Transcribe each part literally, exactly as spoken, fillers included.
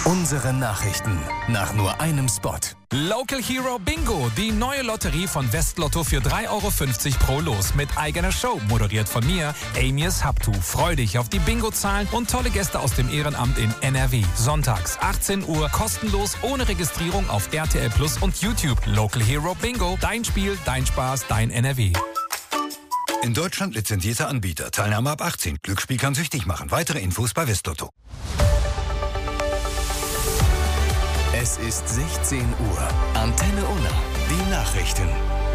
Unsere Nachrichten nach nur einem Spot. Local Hero Bingo, die neue Lotterie von Westlotto für drei Euro fünfzig pro Los mit eigener Show, moderiert von mir, Amias Habtu. Freu dich auf die Bingo-Zahlen und tolle Gäste aus dem Ehrenamt in N R W. Sonntags achtzehn Uhr, kostenlos, ohne Registrierung auf R T L Plus und YouTube. Local Hero Bingo, dein Spiel, dein Spaß, dein N R W. In Deutschland lizenzierter Anbieter. Teilnahme ab achtzehn. Glücksspiel kann süchtig machen. Weitere Infos bei Westlotto. Es ist sechzehn Uhr. Antenne Unna. Die Nachrichten.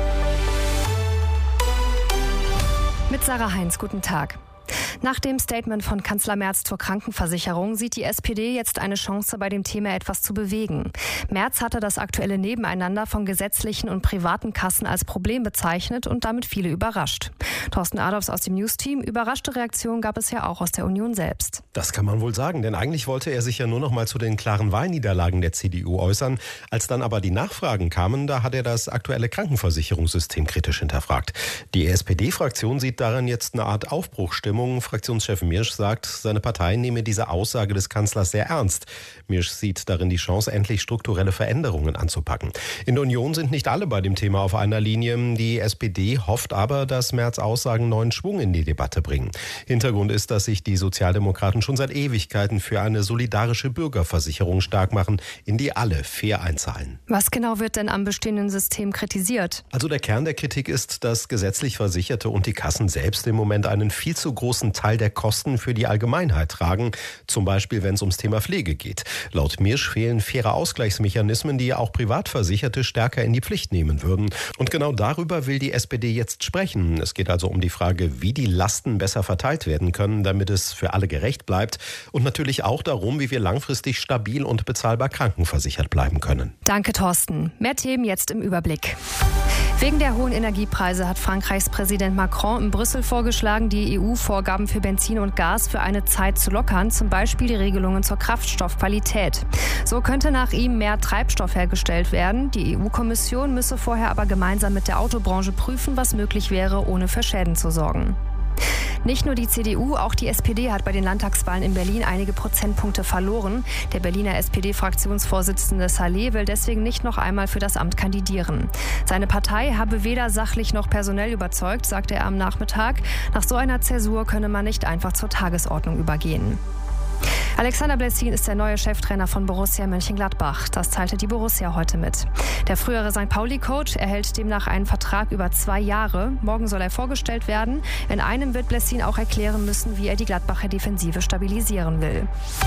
Mit Sarah Heinz, guten Tag. Nach dem Statement von Kanzler Merz zur Krankenversicherung sieht die S P D jetzt eine Chance, bei dem Thema etwas zu bewegen. Merz hatte das aktuelle Nebeneinander von gesetzlichen und privaten Kassen als Problem bezeichnet und damit viele überrascht. Thorsten Adolfs aus dem News-Team, überraschte Reaktionen gab es ja auch aus der Union selbst. Das kann man wohl sagen, denn eigentlich wollte er sich ja nur noch mal zu den klaren Wahlniederlagen der C D U äußern. Als dann aber die Nachfragen kamen, da hat er das aktuelle Krankenversicherungssystem kritisch hinterfragt. Die S P D-Fraktion sieht darin jetzt eine Art Aufbruchstimmung. Fraktionschef Mirsch sagt, seine Partei nehme diese Aussage des Kanzlers sehr ernst. Mirsch sieht darin die Chance, endlich strukturelle Veränderungen anzupacken. In der Union sind nicht alle bei dem Thema auf einer Linie. Die S P D hofft aber, dass Merz Aussagen neuen Schwung in die Debatte bringen. Hintergrund ist, dass sich die Sozialdemokraten schon seit Ewigkeiten für eine solidarische Bürgerversicherung stark machen, in die alle fair einzahlen. Was genau wird denn am bestehenden System kritisiert? Also der Kern der Kritik ist, dass gesetzlich Versicherte und die Kassen selbst im Moment einen viel zu großen Teil der Kosten für die Allgemeinheit tragen, zum Beispiel wenn es ums Thema Pflege geht. Laut Mirsch fehlen faire Ausgleichsmechanismen, die auch Privatversicherte stärker in die Pflicht nehmen würden. Und genau darüber will die S P D jetzt sprechen. Es geht also um die Frage, wie die Lasten besser verteilt werden können, damit es für alle gerecht bleibt. Und natürlich auch darum, wie wir langfristig stabil und bezahlbar krankenversichert bleiben können. Danke, Thorsten. Mehr Themen jetzt im Überblick. Wegen der hohen Energiepreise hat Frankreichs Präsident Macron in Brüssel vorgeschlagen, die E U-Vorgaben für Benzin und Gas für eine Zeit zu lockern, zum Beispiel die Regelungen zur Kraftstoffqualität. So könnte nach ihm mehr Treibstoff hergestellt werden. Die E U-Kommission müsse vorher aber gemeinsam mit der Autobranche prüfen, was möglich wäre, ohne für Schäden zu sorgen. Nicht nur die C D U, auch die S P D hat bei den Landtagswahlen in Berlin einige Prozentpunkte verloren. Der Berliner S P D-Fraktionsvorsitzende Saleh will deswegen nicht noch einmal für das Amt kandidieren. Seine Partei habe weder sachlich noch personell überzeugt, sagte er am Nachmittag. Nach so einer Zäsur könne man nicht einfach zur Tagesordnung übergehen. Alexander Blessin ist der neue Cheftrainer von Borussia Mönchengladbach. Das teilte die Borussia heute mit. Der frühere Sankt Pauli-Coach erhält demnach einen Vertrag über zwei Jahre. Morgen soll er vorgestellt werden. In einem wird Blessin auch erklären müssen, wie er die Gladbacher Defensive stabilisieren will.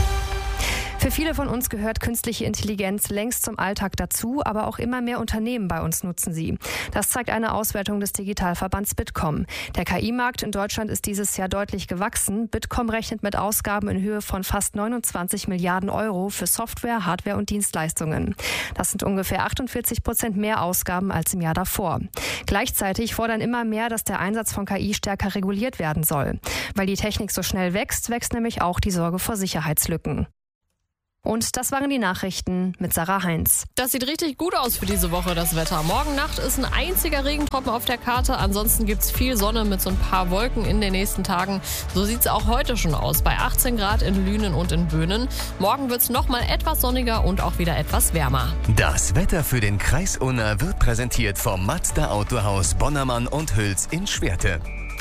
Für viele von uns gehört künstliche Intelligenz längst zum Alltag dazu, aber auch immer mehr Unternehmen bei uns nutzen sie. Das zeigt eine Auswertung des Digitalverbands Bitkom. Der K I-Markt in Deutschland ist dieses Jahr deutlich gewachsen. Bitkom rechnet mit Ausgaben in Höhe von fast neunundzwanzig Milliarden Euro für Software, Hardware und Dienstleistungen. Das sind ungefähr achtundvierzig Prozent mehr Ausgaben als im Jahr davor. Gleichzeitig fordern immer mehr, dass der Einsatz von K I stärker reguliert werden soll. Weil die Technik so schnell wächst, wächst nämlich auch die Sorge vor Sicherheitslücken. Und das waren die Nachrichten mit Sarah Heinz. Das sieht richtig gut aus für diese Woche, das Wetter. Morgen Nacht ist ein einziger Regentropfen auf der Karte. Ansonsten gibt's viel Sonne mit so ein paar Wolken in den nächsten Tagen. So sieht's auch heute schon aus, bei achtzehn Grad in Lünen und in Böhnen. Morgen wird's noch mal etwas sonniger und auch wieder etwas wärmer. Das Wetter für den Kreis Unna wird präsentiert vom Mazda Autohaus Bonnermann und Hüls in Schwerte.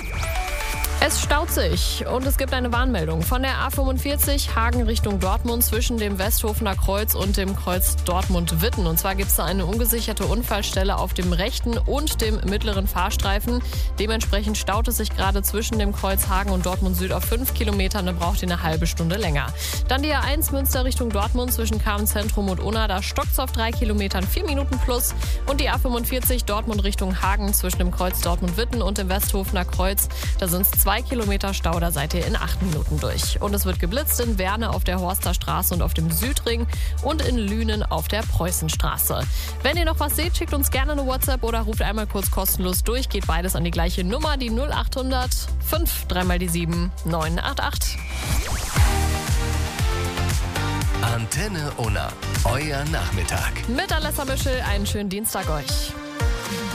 Es staut sich und es gibt eine Warnmeldung von der A fünfundvierzig Hagen Richtung Dortmund zwischen dem Westhofener Kreuz und dem Kreuz Dortmund-Witten. Und zwar gibt es da eine ungesicherte Unfallstelle auf dem rechten und dem mittleren Fahrstreifen. Dementsprechend staut es sich gerade zwischen dem Kreuz Hagen und Dortmund Süd auf fünf Kilometern. Da braucht ihr eine halbe Stunde länger. Dann die A eins Münster Richtung Dortmund zwischen Kamen-Zentrum und Unna. Da stockt es auf drei Kilometern, vier Minuten plus. Und die A fünfundvierzig Dortmund Richtung Hagen zwischen dem Kreuz Dortmund-Witten und dem Westhofener Kreuz. Da sind es zwei Zwei Kilometer Stau, da seid ihr in acht Minuten durch. Und es wird geblitzt in Werne auf der Horster Straße und auf dem Südring und in Lünen auf der Preußenstraße. Wenn ihr noch was seht, schickt uns gerne eine WhatsApp oder ruft einmal kurz kostenlos durch. Geht beides an die gleiche Nummer, die null acht hundert fünf dreimal die sieben neun acht acht. Antenne Unna, euer Nachmittag. Mit Alessa Mischel einen schönen Dienstag euch.